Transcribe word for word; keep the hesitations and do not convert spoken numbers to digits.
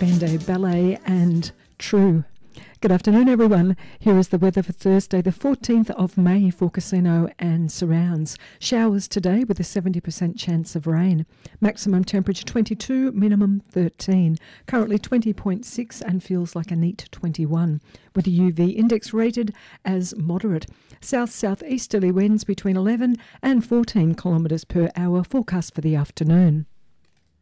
Band-Aid Ballet and True. Good afternoon, everyone. Here is the weather for Thursday, the fourteenth of May for Casino and surrounds. Showers today with a seventy percent chance of rain. Maximum temperature twenty-two, minimum thirteen. Currently twenty point six and feels like a neat twenty-one. With the U V index rated as moderate. South-southeasterly winds between eleven and fourteen kilometres per hour forecast for the afternoon.